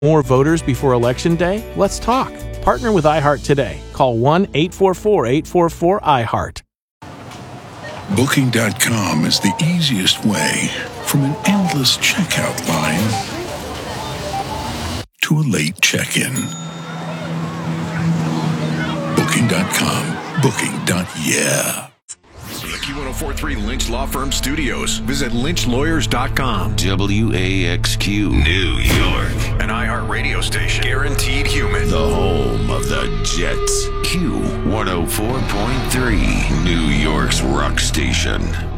More voters before Election Day? Let's talk. Partner with iHeart today. Call 1-844-844-iHeart. Booking.com is the easiest way from an endless checkout line to a late check-in. Booking.com. Booking.yeah. The Q1043 Lynch Law Firm Studios. Visit lynchlawyers.com. WAXQ, New York. An iHeart radio station. Guaranteed human. The home of the Jets. Q104.3, New York's rock station.